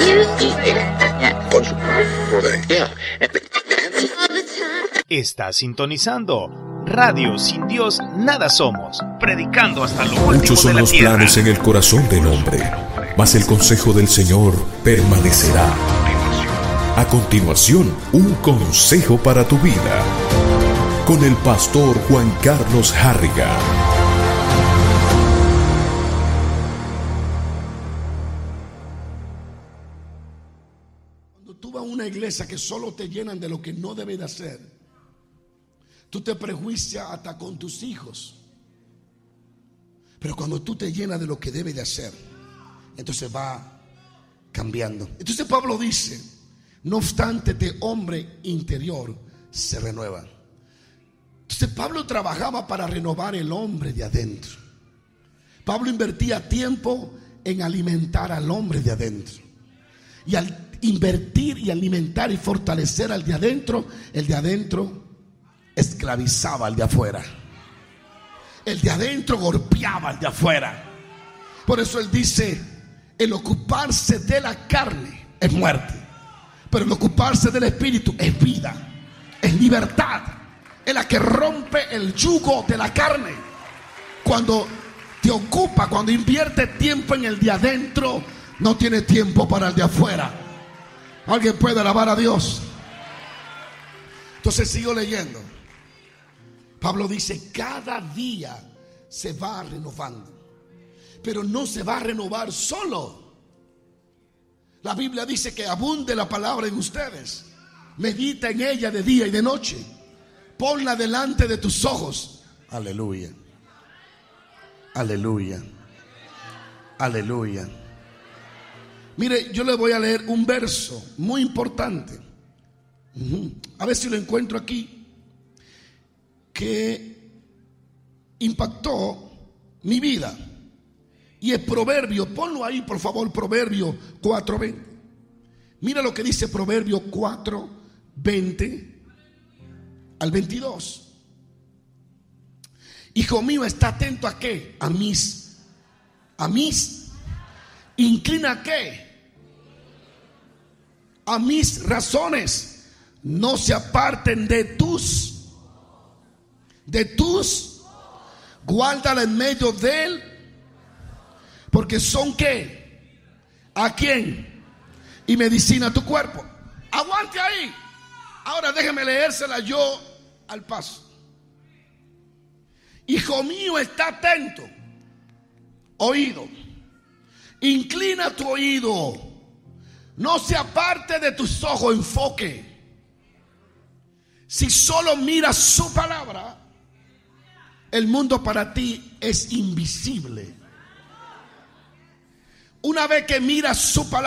Está sintonizando Radio Sin Dios Nada Somos, predicando hasta lo último de la tierra. Muchos son los planes en el corazón del hombre, mas el consejo del Señor permanecerá. A continuación, un consejo para tu vida, con el pastor Juan Carlos Harriga. Cuando tú vas a una iglesia que solo te llenan de lo que no debes de hacer, tú te prejuicias hasta con tus hijos. Pero cuando tú te llenas de lo que debes de hacer, entonces va cambiando. Entonces Pablo dice: no obstante, este hombre interior se renueva. Entonces Pablo trabajaba para renovar el hombre de adentro. Pablo invertía tiempo en alimentar al hombre de adentro. Y al invertir y alimentar y fortalecer al de adentro, el de adentro esclavizaba al de afuera. El de adentro golpeaba al de afuera. Por eso él dice: el ocuparse de la carne es muerte, pero el ocuparse del espíritu es vida, es libertad. Es la que rompe el yugo de la carne. Cuando te ocupa, cuando invierte tiempo en el de adentro, no tiene tiempo para el de afuera. ¿Alguien puede alabar a Dios? Entonces sigo leyendo. Pablo dice: cada día se va renovando, pero no se va a renovar solo. La Biblia dice que abunde la palabra en ustedes. Medita en ella de día y de noche. Ponla delante de tus ojos. Aleluya. Aleluya. Aleluya. Mire, yo le voy a leer un verso muy importante. A ver si lo encuentro aquí, que impactó mi vida. Y es Proverbio. Ponlo ahí, por favor, Proverbio 4:20. Mira lo que dice Proverbio 4:20 al 22. Hijo mío, está atento a qué? A mis. Inclina a qué? A mis razones. No se aparten de tus. Guárdala en medio de él. Porque son qué? ¿A quién? Y medicina a tu cuerpo. Aguante ahí. Ahora déjeme leérsela yo al paso. Hijo mío, está atento. Oído. Inclina tu oído. No se aparte de tus ojos. Enfoque. Si solo miras su palabra, el mundo para ti es invisible. Una vez que miras su palabra,